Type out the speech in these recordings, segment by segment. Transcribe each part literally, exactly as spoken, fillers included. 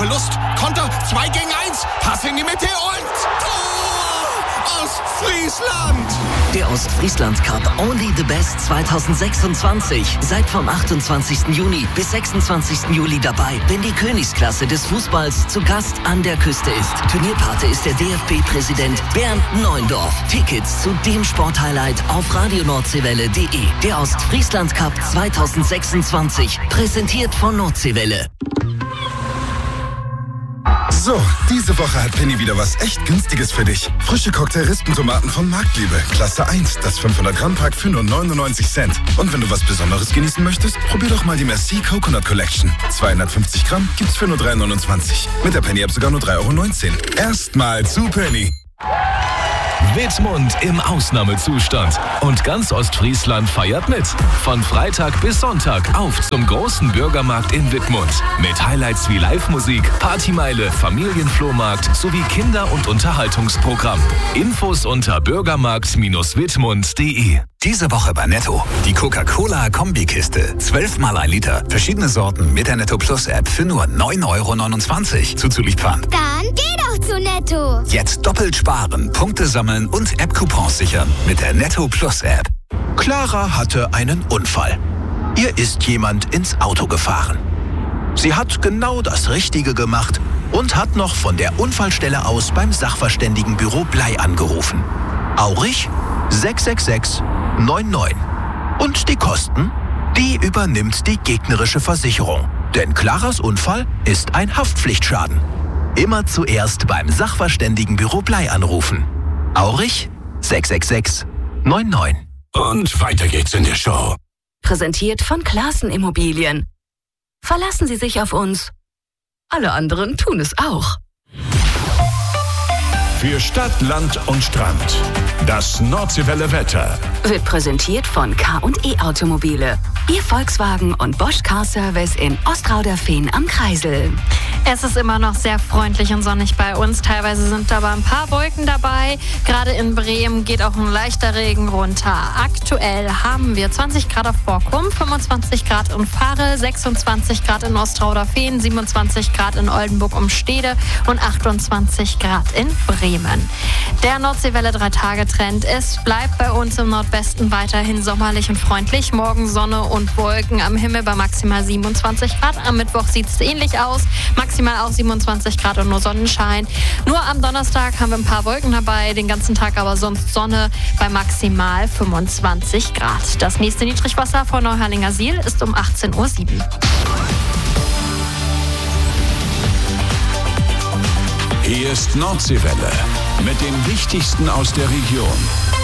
Verlust. Konter, zwei gegen eins. Pass in die Mitte und Tor! Ostfriesland! Der Ostfriesland Cup Only the Best zwanzig sechsundzwanzig. Seid vom achtundzwanzigsten Juni bis sechsundzwanzigsten Juli dabei, wenn die Königsklasse des Fußballs zu Gast an der Küste ist. Turnierpate ist der D F B-Präsident Bernd Neuendorf. Tickets zu dem Sporthighlight auf radionordsewelle punkt de. Der Ostfriesland Cup zwanzig sechsundzwanzig. Präsentiert von Nordseewelle. So, diese Woche hat Penny wieder was echt Günstiges für dich. Frische Cocktail-Rispentomaten von Marktliebe. Klasse eins, das fünfhundert Gramm Pack für nur neunundneunzig Cent. Und wenn du was Besonderes genießen möchtest, probier doch mal die Merci Coconut Collection. zweihundertfünfzig Gramm gibt's für nur drei neunundzwanzig. Mit der Penny-App sogar nur drei Euro neunzehn. Erstmal zu Penny. Wittmund im Ausnahmezustand. Und ganz Ostfriesland feiert mit. Von Freitag bis Sonntag auf zum großen Bürgermarkt in Wittmund. Mit Highlights wie Live-Musik, Partymeile, Familienflohmarkt sowie Kinder- und Unterhaltungsprogramm. Infos unter bürgermarkt Bindestrich wittmund punkt de. Diese Woche bei Netto. Die Coca-Cola-Kombikiste. zwölf mal ein Liter. Verschiedene Sorten mit der Netto Plus App für nur neun Euro neunundzwanzig. Zuzüglich Pfand. Dann geh doch zu Netto. Jetzt doppelt sparen, Punkte sammeln und App-Coupons sichern mit der Netto Plus App. Clara hatte einen Unfall. Ihr ist jemand ins Auto gefahren. Sie hat genau das Richtige gemacht und hat noch von der Unfallstelle aus beim Sachverständigenbüro Blei angerufen. Aurich sechs sechs sechs neun neun. Und die Kosten? Die übernimmt die gegnerische Versicherung. Denn Claras Unfall ist ein Haftpflichtschaden. Immer zuerst beim Sachverständigenbüro Blei anrufen. Aurich sechs sechs sechs neun neun. Und weiter geht's in der Show. Präsentiert von Classen Immobilien. Verlassen Sie sich auf uns. Alle anderen tun es auch. Für Stadt, Land und Strand. Das Nordseewelle Wetter. Wird präsentiert von K und E Automobile. Ihr Volkswagen und Bosch Car Service in Ostrauderfehn am Kreisel. Es ist immer noch sehr freundlich und sonnig bei uns. Teilweise sind aber ein paar Wolken dabei. Gerade in Bremen geht auch ein leichter Regen runter. Aktuell haben wir zwanzig Grad auf Borkum, fünfundzwanzig Grad in Farel, sechsundzwanzig Grad in Ostrauderfehn, siebenundzwanzig Grad in Oldenburg um Stede und achtundzwanzig Grad in Bremen. Der Nordseewelle drei Tage Trend. Es bleibt bei uns im Nordwesten weiterhin sommerlich und freundlich. Morgen Sonne und Wolken am Himmel bei maximal siebenundzwanzig Grad. Am Mittwoch sieht es ähnlich aus. Maximal auch siebenundzwanzig Grad und nur Sonnenschein. Nur am Donnerstag haben wir ein paar Wolken dabei. Den ganzen Tag aber sonst Sonne bei maximal fünfundzwanzig Grad. Das nächste Niedrigwasser vor Neuharlinger Siel ist um achtzehn Uhr sieben. Hier ist Nordseewelle mit dem Wichtigsten aus der Region.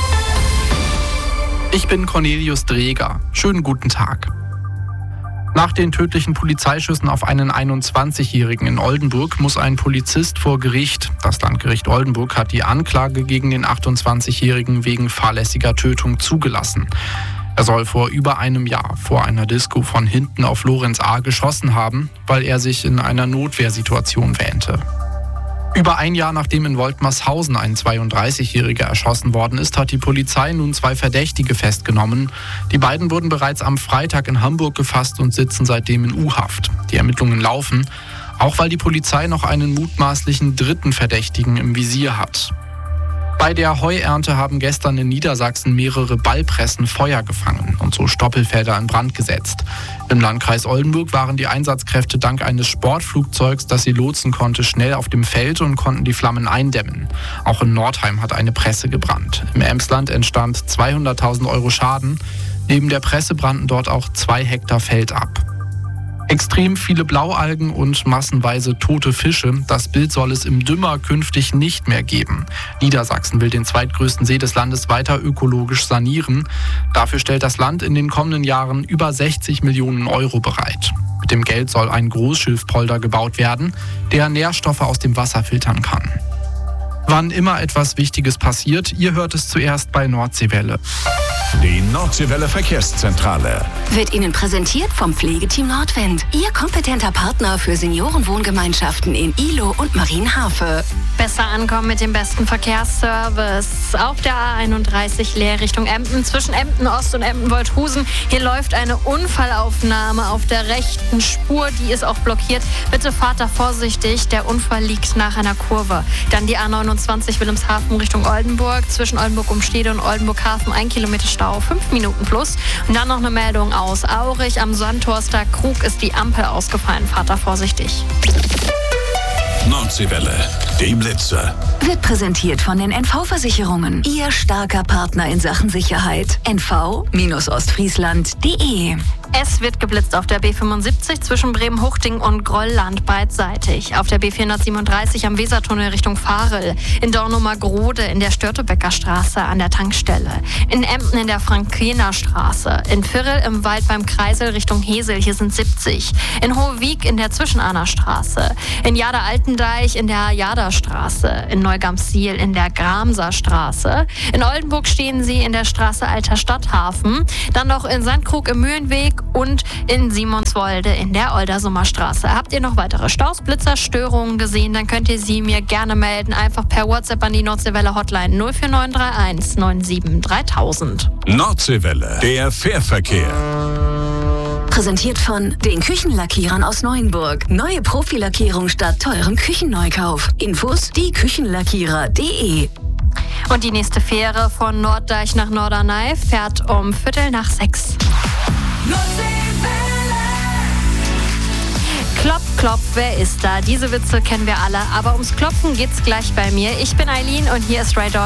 Ich bin Cornelius Dreger. Schönen guten Tag. Nach den tödlichen Polizeischüssen auf einen einundzwanzigjährigen in Oldenburg muss ein Polizist vor Gericht. Das Landgericht Oldenburg hat die Anklage gegen den achtundzwanzigjährigen wegen fahrlässiger Tötung zugelassen. Er soll vor über einem Jahr vor einer Disco von hinten auf Lorenz A. geschossen haben, weil er sich in einer Notwehrsituation wähnte. Über ein Jahr nachdem in Woltmershausen ein zweiunddreißigjähriger erschossen worden ist, hat die Polizei nun zwei Verdächtige festgenommen. Die beiden wurden bereits am Freitag in Hamburg gefasst und sitzen seitdem in U-Haft. Die Ermittlungen laufen, auch weil die Polizei noch einen mutmaßlichen dritten Verdächtigen im Visier hat. Bei der Heuernte haben gestern in Niedersachsen mehrere Ballpressen Feuer gefangen und so Stoppelfelder in Brand gesetzt. Im Landkreis Oldenburg waren die Einsatzkräfte dank eines Sportflugzeugs, das sie lotsen konnte, schnell auf dem Feld und konnten die Flammen eindämmen. Auch in Nordheim hat eine Presse gebrannt. Im Emsland entstand zweihunderttausend Euro Schaden. Neben der Presse brannten dort auch zwei Hektar Feld ab. Extrem viele Blaualgen und massenweise tote Fische. Das Bild soll es im Dümmer künftig nicht mehr geben. Niedersachsen will den zweitgrößten See des Landes weiter ökologisch sanieren. Dafür stellt das Land in den kommenden Jahren über sechzig Millionen Euro bereit. Mit dem Geld soll ein Großschilfpolder gebaut werden, der Nährstoffe aus dem Wasser filtern kann. Wann immer etwas Wichtiges passiert, ihr hört es zuerst bei Nordseewelle. Die Nordseewelle Verkehrszentrale Wird Ihnen präsentiert vom Pflegeteam Nordwind. Ihr kompetenter Partner für Seniorenwohngemeinschaften in Ihlow und Marienhafe. Besser ankommen mit dem besten Verkehrsservice. Auf der A einunddreißig Leer Richtung Emden, zwischen Emden Ost und Emden-Wolthusen. Hier läuft eine Unfallaufnahme auf der rechten Spur, die ist auch blockiert. Bitte fahrt da vorsichtig, der Unfall liegt nach einer Kurve. Dann die A neunundzwanzig Wilhelmshaven Richtung Oldenburg, zwischen Oldenburg-Umstede und Oldenburg-Hafen, ein Kilometer Stau, fünf Minuten plus. Und dann noch eine Meldung aus Aurich am Sandhorster Krug ist die Ampel ausgefallen. Fahrt da vorsichtig. Nordseewelle, die Blitzer. Wird präsentiert von den N V-Versicherungen. Ihr starker Partner in Sachen Sicherheit. N V Ostfriesland punkt de. Es wird geblitzt auf der B fünfundsiebzig zwischen Bremen-Huchting und Grollland beidseitig. Auf der B vierhundertsiebenunddreißig am Wesertunnel Richtung Farel. In Dornumer-Grode in der Störtebecker Straße an der Tankstelle. In Emden in der Frankener Straße. In Virrel im Wald beim Kreisel Richtung Hesel, hier sind siebzig. In Hohewijk in der Zwischenahner Straße. In Jada-Altendeich in der Jada-Straße. In Neugamsiel in der Gramser Straße. In Oldenburg stehen sie in der Straße Alter Stadthafen. Dann noch in Sandkrug im Mühlenweg und in Simonswolde in der Oldersumer Straße. Habt ihr noch weitere Staus, Blitzer, Störungen gesehen, dann könnt ihr sie mir gerne melden. Einfach per WhatsApp an die Nordseewelle Hotline null vier neun drei eins neun sieben dreitausend. Nordseewelle, der Fährverkehr. Präsentiert von den Küchenlackierern aus Neuenburg. Neue Profilackierung statt teurem Küchenneukauf. Infos die Küchenlackierer punkt de. Und die nächste Fähre von Norddeich nach Norderney fährt um Viertel nach sechs. Klopf, klopf, wer ist da? Diese Witze kennen wir alle, aber ums Klopfen geht's gleich bei mir. Ich bin Eileen und hier ist Ray Dawn.